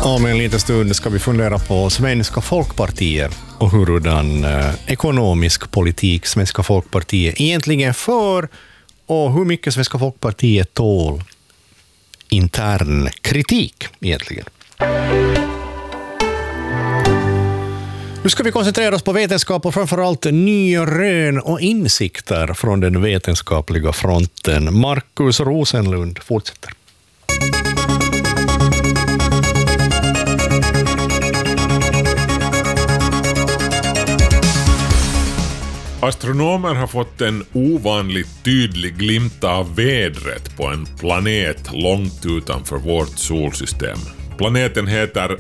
Om en liten stund ska vi fundera på Svenska Folkpartiet och hurdan ekonomisk politik Svenska Folkpartiet egentligen för och hur mycket Svenska Folkpartiet tål intern kritik egentligen. Nu ska vi koncentrera oss på vetenskap och framförallt nya rön och insikter från den vetenskapliga fronten. Markus Rosenlund fortsätter. Astronomer har fått en ovanligt tydlig glimt av vädret på en planet långt utanför vårt solsystem. Planeten heter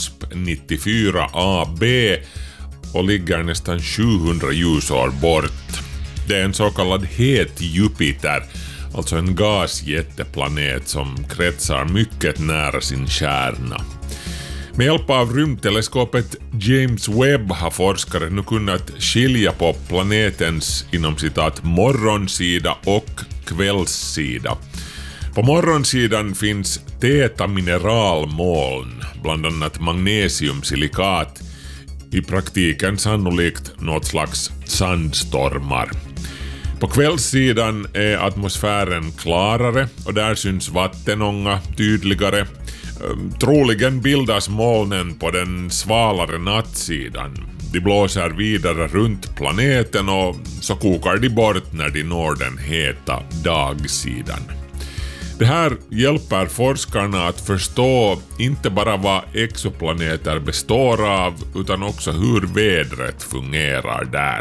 WASP-94AB och ligger nästan 700 ljusår bort. Det är en så kallad het Jupiter, alltså en gasjätteplanet som kretsar mycket nära sin kärna. Med hjälp av rymdteleskopet James Webb har forskare nu kunnat skilja på planetens inom citat morgonsida och kvällssida. På morgonsidan finns täta mineralmoln, bland annat magnesiumsilikat, i praktiken sannolikt något slags sandstormar. På kvällssidan är atmosfären klarare och där syns vattenånga tydligare. Troligen bildas molnen på den svalare nattsidan. De blåser vidare runt planeten och så kokar de bort när de når den heta dagsidan. Det här hjälper forskarna att förstå inte bara vad exoplaneter består av utan också hur vädret fungerar där.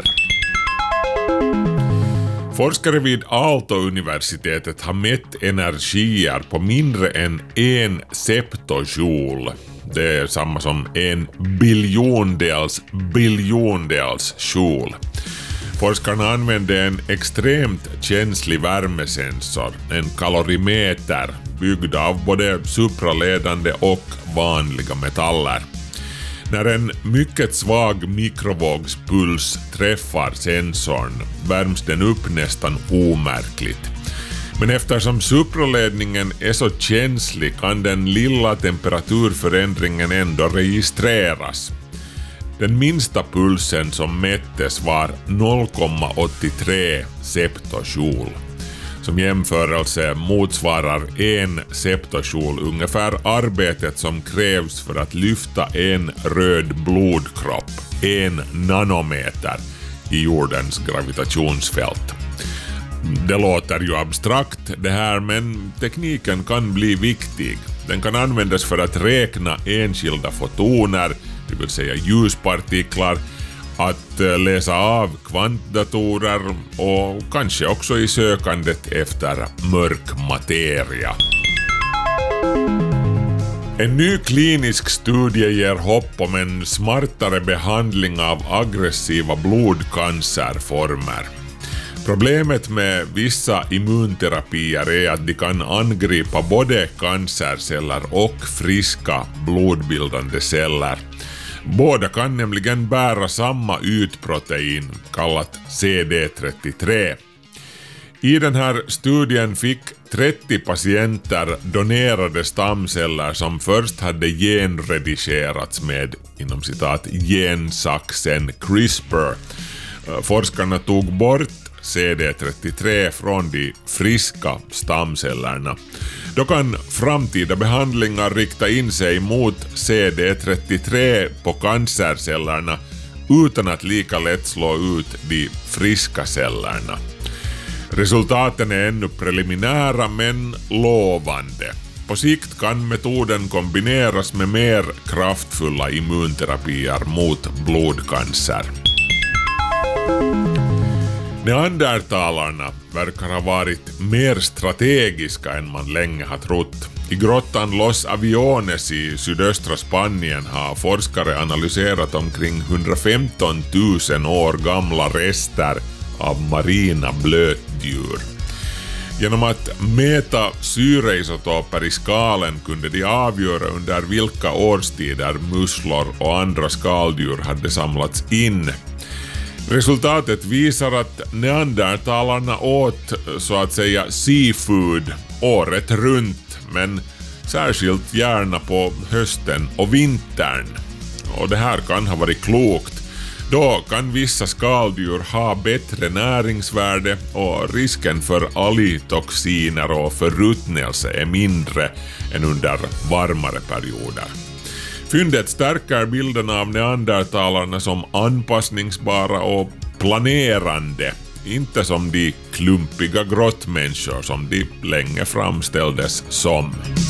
Forskare vid Aalto-universitetet har mätt energier på mindre än 1 septojoule. Det är samma som 1 biljondels joule. Forskarna använde en extremt känslig värmesensor, en kalorimeter, byggd av både supraledande och vanliga metaller. När en mycket svag mikrovågspuls träffar sensorn värms den upp nästan omärkligt. Men eftersom supraledningen är så känslig kan den lilla temperaturförändringen ändå registreras. Den minsta pulsen som mättes var 0,83 septojoule. Som jämförelse motsvarar 1 septojoule ungefär arbetet som krävs för att lyfta en röd blodkropp, 1 nanometer, i jordens gravitationsfält. Det låter ju abstrakt det här, men tekniken kan bli viktig. Den kan användas för att räkna enskilda fotoner, det vill säga ljuspartiklar, att läsa av kvantdatorer och kanske också i sökandet efter mörk materia. En ny klinisk studie ger hopp om en smartare behandling av aggressiva blodcancerformer. Problemet med vissa immunterapier är att de kan angripa både cancerceller och friska blodbildande celler. Båda kan nämligen bära samma ytprotein, kallat CD33. I den här studien fick 30 patienter donerade stamceller som först hade genredigerats med, inom citat, gensaxen CRISPR. Forskarna tog bort CD33 från de friska stamcellerna. Då kan framtida behandlingar rikta in sig mot CD33 på cancercellerna utan att lika lätt slå ut de friska cellerna. Resultaten är ännu preliminära men lovande. På sikt kan metoden kombineras med mer kraftfulla immunterapier mot blodcancer. Neandertalarna verkar ha varit mer strategiska än man länge har trott. I grottan Los Aviones i sydöstra Spanien har forskare analyserat omkring 115 000 år gamla rester av marina blötdjur. Genom att mäta syreisotoper i skalen kunde de avgöra under vilka årstider musslor och andra skaldjur hade samlats in. Resultatet visar att neandertalarna åt så att säga seafood året runt, men särskilt gärna på hösten och vintern. Och det här kan ha varit klokt. Då kan vissa skaldjur ha bättre näringsvärde och risken för algtoxiner och förruttnelse är mindre än under varmare perioder. Fyndet stärker bilden av neandertalarna som anpassningsbara och planerande, inte som de klumpiga grottmänniskor som de länge framställdes som.